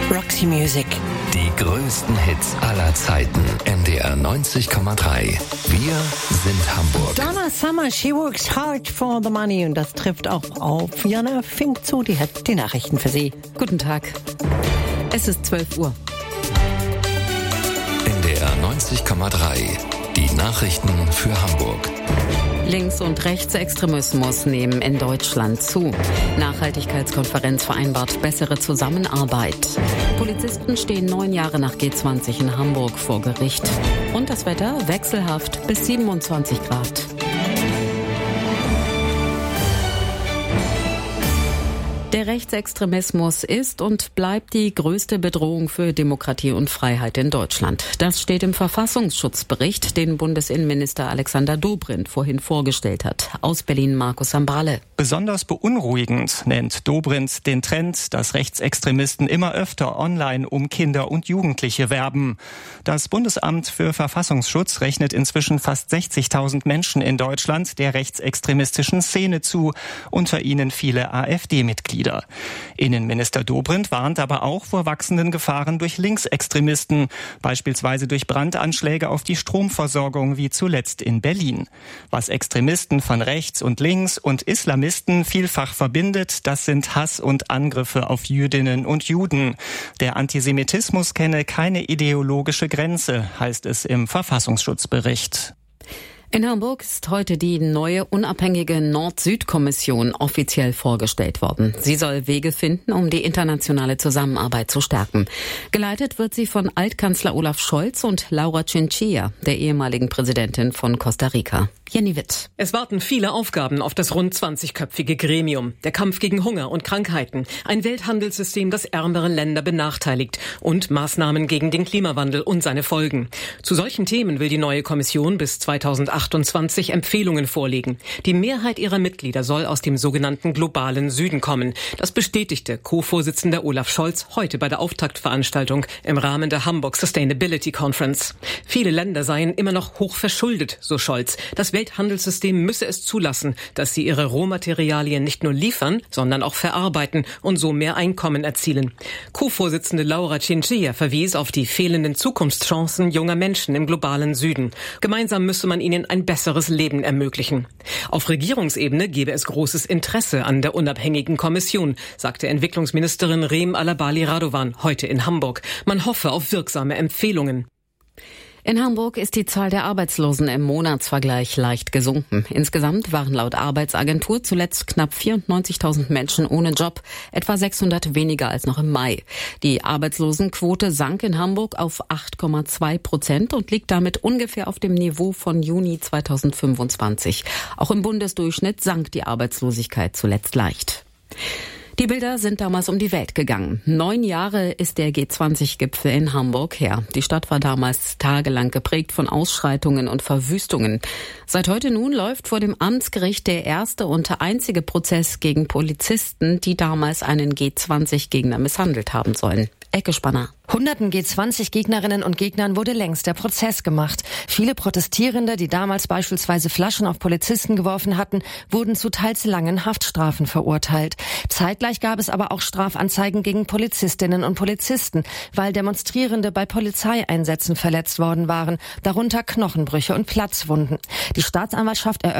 Roxy Music. Die größten Hits aller Zeiten. NDR 90,3. Wir sind Hamburg. Donna Summer, she works hard for the money. Und das trifft auch auf Jana Fink zu. Die hat die Nachrichten für Sie. Guten Tag. Es ist 12 Uhr. NDR 90,3. Die Nachrichten für Hamburg. Links- und Rechtsextremismus nehmen in Deutschland zu. Nachhaltigkeitskonferenz vereinbart bessere Zusammenarbeit. Polizisten stehen 9 Jahre nach G20 in Hamburg vor Gericht. Und das Wetter wechselhaft bis 27 Grad. Der Rechtsextremismus ist und bleibt die größte Bedrohung für Demokratie und Freiheit in Deutschland. Das steht im Verfassungsschutzbericht, den Bundesinnenminister Alexander Dobrindt vorhin vorgestellt hat. Aus Berlin Markus Sambale. Besonders beunruhigend nennt Dobrindt den Trend, dass Rechtsextremisten immer öfter online um Kinder und Jugendliche werben. Das Bundesamt für Verfassungsschutz rechnet inzwischen fast 60.000 Menschen in Deutschland der rechtsextremistischen Szene zu, unter ihnen viele AfD-Mitglieder. Innenminister Dobrindt warnt aber auch vor wachsenden Gefahren durch Linksextremisten, beispielsweise durch Brandanschläge auf die Stromversorgung wie zuletzt in Berlin. Was Extremisten von rechts und links und Islamisten vielfach verbindet, das sind Hass und Angriffe auf Jüdinnen und Juden. Der Antisemitismus kenne keine ideologische Grenze, heißt es im Verfassungsschutzbericht. In Hamburg ist heute die neue unabhängige Nord-Süd-Kommission offiziell vorgestellt worden. Sie soll Wege finden, um die internationale Zusammenarbeit zu stärken. Geleitet wird sie von Altkanzler Olaf Scholz und Laura Chinchilla, der ehemaligen Präsidentin von Costa Rica. Jenny Witt. Es warten viele Aufgaben auf das rund 20-köpfige Gremium. Der Kampf gegen Hunger und Krankheiten, ein Welthandelssystem, das ärmere Länder benachteiligt und Maßnahmen gegen den Klimawandel und seine Folgen. Zu solchen Themen will die neue Kommission bis 2028 Empfehlungen vorlegen. Die Mehrheit ihrer Mitglieder soll aus dem sogenannten globalen Süden kommen. Das bestätigte Co-Vorsitzender Olaf Scholz heute bei der Auftaktveranstaltung im Rahmen der Hamburg Sustainability Conference. Viele Länder seien immer noch hoch verschuldet, so Scholz. Das Welthandelssystem müsse es zulassen, dass sie ihre Rohmaterialien nicht nur liefern, sondern auch verarbeiten und so mehr Einkommen erzielen. Co-Vorsitzende Laura Chinchilla verwies auf die fehlenden Zukunftschancen junger Menschen im globalen Süden. Gemeinsam müsse man ihnen ein besseres Leben ermöglichen. Auf Regierungsebene gebe es großes Interesse an der unabhängigen Kommission, sagte Entwicklungsministerin Reem Alabali Radovan heute in Hamburg. Man hoffe auf wirksame Empfehlungen. In Hamburg ist die Zahl der Arbeitslosen im Monatsvergleich leicht gesunken. Insgesamt waren laut Arbeitsagentur zuletzt knapp 94.000 Menschen ohne Job, etwa 600 weniger als noch im Mai. Die Arbeitslosenquote sank in Hamburg auf 8,2% und liegt damit ungefähr auf dem Niveau von Juni 2025. Auch im Bundesdurchschnitt sank die Arbeitslosigkeit zuletzt leicht. Die Bilder sind damals um die Welt gegangen. 9 Jahre ist der G20-Gipfel in Hamburg her. Die Stadt war damals tagelang geprägt von Ausschreitungen und Verwüstungen. Seit heute nun läuft vor dem Amtsgericht der erste und einzige Prozess gegen Polizisten, die damals einen G20-Gegner misshandelt haben sollen. Ecke Spanner. Hunderten G20-Gegnerinnen und Gegnern wurde längst der Prozess gemacht. Viele Protestierende, die damals beispielsweise Flaschen auf Polizisten geworfen hatten, wurden zu teils langen Haftstrafen verurteilt. Zeitgleich gab es aber auch Strafanzeigen gegen Polizistinnen und Polizisten, weil Demonstrierende bei Polizeieinsätzen verletzt worden waren, darunter Knochenbrüche und Platzwunden. Die Staatsanwaltschaft